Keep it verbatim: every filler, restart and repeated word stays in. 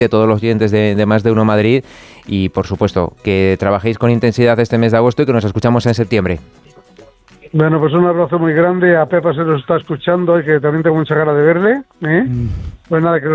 de todos los oyentes de, de Más de Uno Madrid y, por supuesto, que trabajéis con intensidad este mes de agosto y que nos escuchamos en septiembre. Bueno, pues un abrazo muy grande. A Pepa se nos está escuchando y que también tengo mucha ganas de verle, ¿eh? Mm. Pues nada, que